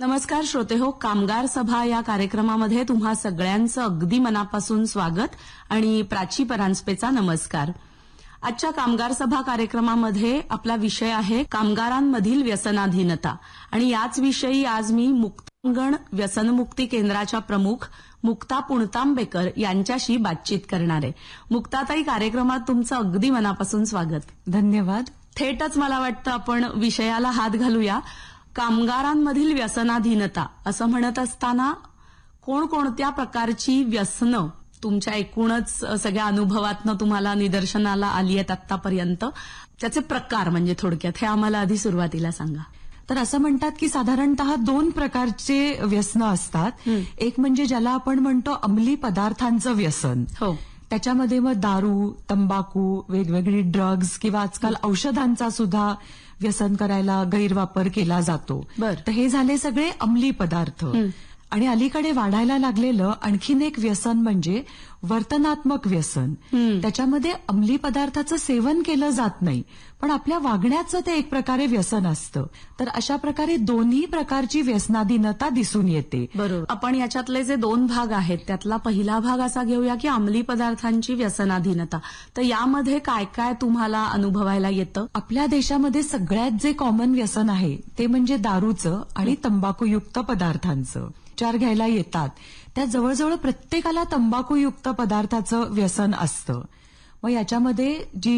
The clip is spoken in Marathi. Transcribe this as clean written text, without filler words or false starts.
नमस्कार श्रोतेहो, कामगार सभा या कार्यक्रमामध्ये तुम्हा सगळ्यांचं अगदी मनापासून स्वागत आणि प्राची परांजपेचा नमस्कार. आजच्या कामगार सभा कार्यक्रमामध्ये आपला विषय आहे कामगारांमधील व्यसनाधीनता आणि याच विषयी आज मी मुक्तांगण व्यसनमुक्ती केंद्राच्या प्रमुख मुक्ता पुणतांबेकर यांच्याशी बातचीत करणार आहे. मुक्ताताई, कार्यक्रमात तुमचं अगदी मनापासून स्वागत. धन्यवाद. थेटच मला वाटतं आपण विषयाला हात घालूया. कामगारांमधील व्यसनाधीनता असं म्हणत असताना कोणकोणत्या प्रकारची व्यसनं तुमच्या एकूणच सगळ्या अनुभवातनं तुम्हाला निदर्शनाला आली आहेत आतापर्यंत, त्याचे प्रकार म्हणजे थोडक्यात हे आम्हाला आधी सुरुवातीला सांगा. तर असं म्हणतात की साधारणतः 2 प्रकारचे व्यसनं असतात. एक म्हणजे ज्याला आपण म्हणतो अंमली पदार्थांचं व्यसन. हो. त्याच्यामध्ये मग दारू, तंबाखू, वेगवेगळी ड्रग्ज किंवा आजकाल औषधांचा सुद्धा व्यसन करायला गैरवापर केला जातो. तर हे झाले सगळे अंमली पदार्थ. आणि अलीकडे वाढायला लागलेलं आणखीन एक व्यसन म्हणजे वर्तनात्मक व्यसन. त्याच्यामध्ये अंमली पदार्थाचं सेवन केलं जात नाही, पण आपल्या वागण्याचं ते एक प्रकारे व्यसन असतं. तर अशा प्रकारे दोन्ही प्रकारची व्यसनाधीनता दिसून येते. बरोबर. आपण याच्यातले जे 2 भाग आहेत त्यातला पहिला भाग असा घेऊया की अंमली पदार्थांची व्यसनाधीनता. तर यामध्ये काय काय तुम्हाला अनुभवायला येतं? आपल्या देशामध्ये सगळ्यात जे कॉमन व्यसन आहे ते म्हणजे दारूचं आणि तंबाखूयुक्त पदार्थांचं. उपचार घ्यायला येतात त्या जवळजवळ प्रत्येकाला तंबाखूयुक्त पदार्थाचं व्यसन असतं. मग याच्यामध्ये जी